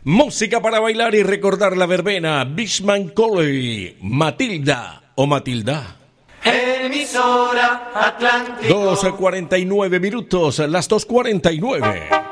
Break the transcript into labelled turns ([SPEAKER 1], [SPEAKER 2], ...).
[SPEAKER 1] Música para bailar y recordar la verbena. Bishman Coley, Matilda o Matilda.
[SPEAKER 2] Emisora Atlántico.
[SPEAKER 1] 2:49 minutos, las 2:49.